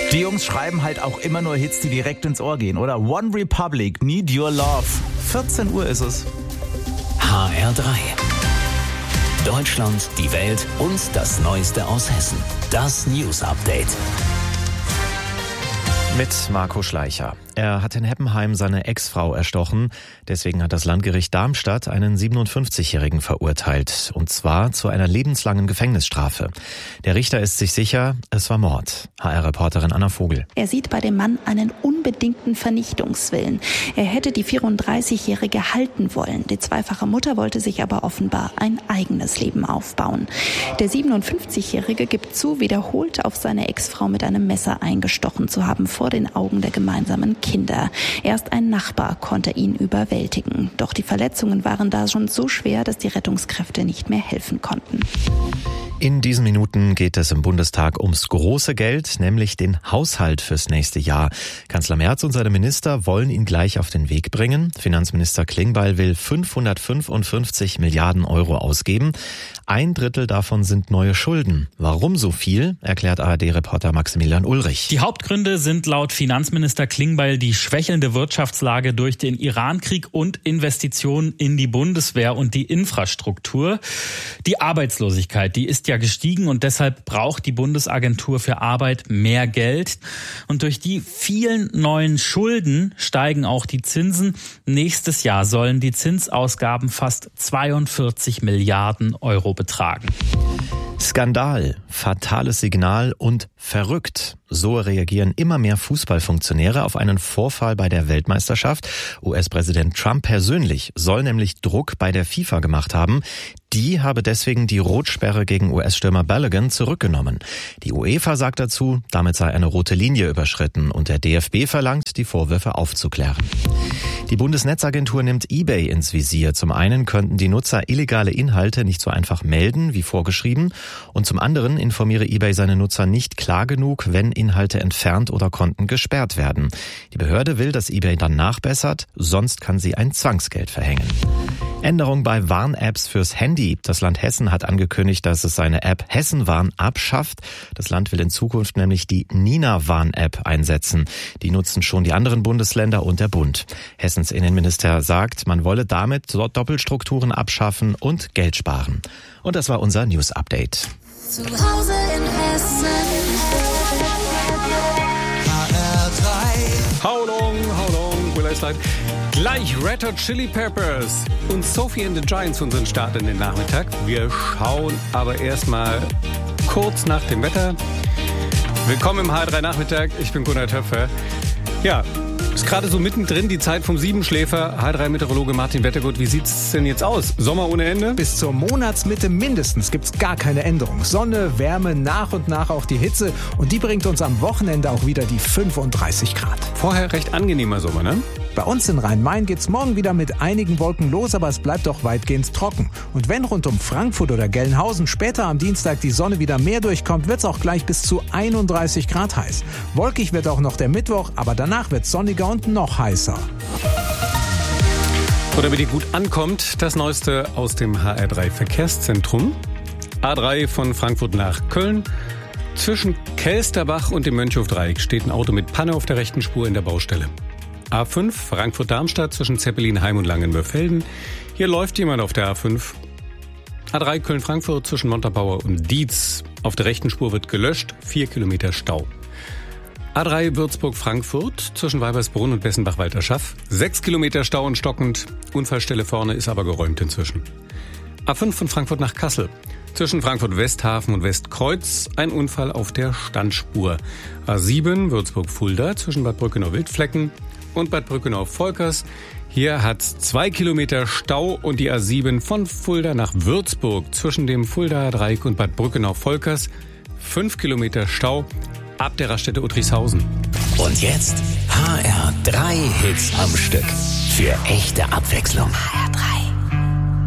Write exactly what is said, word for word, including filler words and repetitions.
Die Jungs schreiben halt auch immer nur Hits, die direkt ins Ohr gehen, oder? One Republic, Need Your Love. vierzehn Uhr ist es. H R drei. Deutschland, die Welt und das Neueste aus Hessen. Das News Update. Mit Marco Schleicher. Er hat in Heppenheim seine Ex-Frau erstochen. Deswegen hat das Landgericht Darmstadt einen siebenundfünfzigjährigen verurteilt. Und zwar zu einer lebenslangen Gefängnisstrafe. Der Richter ist sich sicher, es war Mord. H R-Reporterin Anna Vogel. Er sieht bei dem Mann einen unbedingten Vernichtungswillen. Er hätte die vierunddreißigjährige halten wollen. Die zweifache Mutter wollte sich aber offenbar ein eigenes Leben aufbauen. Der siebenundfünfzigjährige gibt zu, wiederholt auf seine Ex-Frau mit einem Messer eingestochen zu haben vor den Augen der gemeinsamen Kinder. Erst ein Nachbar konnte ihn überwältigen. Doch die Verletzungen waren da schon so schwer, dass die Rettungskräfte nicht mehr helfen konnten. In diesen Minuten geht es im Bundestag ums große Geld, nämlich den Haushalt fürs nächste Jahr. Kanzler Merz und seine Minister wollen ihn gleich auf den Weg bringen. Finanzminister Klingbeil will fünfhundertfünfundfünfzig Milliarden Euro ausgeben. Ein Drittel davon sind neue Schulden. Warum so viel, erklärt A R D-Reporter Maximilian Ulrich. Die Hauptgründe sind laut Finanzminister Klingbeil die schwächelnde Wirtschaftslage durch den Irankrieg und Investitionen in die Bundeswehr und die Infrastruktur. Die Arbeitslosigkeit, die ist ja gestiegen und deshalb braucht die Bundesagentur für Arbeit mehr Geld. Und durch die vielen neuen Schulden steigen auch die Zinsen. Nächstes Jahr sollen die Zinsausgaben fast zweiundvierzig Milliarden Euro betragen. Skandal, fatales Signal und verrückt. So reagieren immer mehr Fußballfunktionäre auf einen Vorfall bei der Weltmeisterschaft. U S-Präsident Trump persönlich soll nämlich Druck bei der FIFA gemacht haben. Die habe deswegen die Rotsperre gegen U S-Stürmer Balogun zurückgenommen. Die UEFA sagt dazu, damit sei eine rote Linie überschritten und der D F B verlangt, die Vorwürfe aufzuklären. Die Bundesnetzagentur nimmt eBay ins Visier. Zum einen könnten die Nutzer illegale Inhalte nicht so einfach melden, wie vorgeschrieben. Und zum anderen informiere eBay seine Nutzer nicht klar genug, wenn Inhalte entfernt oder Konten gesperrt werden. Die Behörde will, dass eBay dann nachbessert, sonst kann sie ein Zwangsgeld verhängen. Änderung bei Warn-Apps fürs Handy. Das Land Hessen hat angekündigt, dass es seine App Hessenwarn abschafft. Das Land will in Zukunft nämlich die Nina-Warn-App einsetzen. Die nutzen schon die anderen Bundesländer und der Bund. Hessens Innenminister sagt, man wolle damit Doppelstrukturen abschaffen und Geld sparen. Und das war unser News-Update. Zu Hause in Hessen. H R drei. How long, how long will I slide? Gleich Red Hot Chili Peppers und Sophie and the Giants unseren Start in den Nachmittag. Wir schauen aber erstmal kurz nach dem Wetter. Willkommen im H R drei Nachmittag. Ich bin Gunnar Töpfer. Ja, ist gerade so mittendrin die Zeit vom Siebenschläfer. H R drei Meteorologe Martin Wettergut, wie sieht's denn jetzt aus? Sommer ohne Ende? Bis zur Monatsmitte mindestens gibt's gar keine Änderung. Sonne, Wärme, nach und nach auch die Hitze. Und die bringt uns am Wochenende auch wieder die fünfunddreißig Grad. Vorher recht angenehmer Sommer, ne? Bei uns in Rhein-Main geht's morgen wieder mit einigen Wolken los, aber es bleibt auch weitgehend trocken. Und wenn rund um Frankfurt oder Gelnhausen später am Dienstag die Sonne wieder mehr durchkommt, wird's auch gleich bis zu einunddreißig Grad heiß. Wolkig wird auch noch der Mittwoch, aber danach wird's sonniger und noch heißer. Und damit ihr gut ankommt, das Neueste aus dem H R drei Verkehrszentrum. A drei von Frankfurt nach Köln. Zwischen Kelsterbach und dem Mönchhof-Dreieck steht ein Auto mit Panne auf der rechten Spur in der Baustelle. A fünf Frankfurt-Darmstadt zwischen Zeppelinheim und Langenmörfelden. Hier läuft jemand auf der A fünf. A drei Köln-Frankfurt zwischen Montabaur und Dietz. Auf der rechten Spur wird gelöscht, vier Kilometer Stau. A drei Würzburg-Frankfurt zwischen Weibersbrunn und Bessenbach-Walterschaff. sechs Kilometer Stau und stockend. Unfallstelle vorne ist aber geräumt inzwischen. A fünf von Frankfurt nach Kassel. Zwischen Frankfurt-Westhafen und Westkreuz ein Unfall auf der Standspur. A sieben Würzburg-Fulda zwischen Bad Brückenau-Wildflecken und Bad Brückenau-Volkers. Hier hat zwei Kilometer Stau und die A sieben von Fulda nach Würzburg zwischen dem Fuldaer Dreieck und Bad Brückenau-Volkers. fünf Kilometer Stau ab der Raststätte Uttrichshausen. Und jetzt H R drei Hits am Stück. Für echte Abwechslung. H R drei.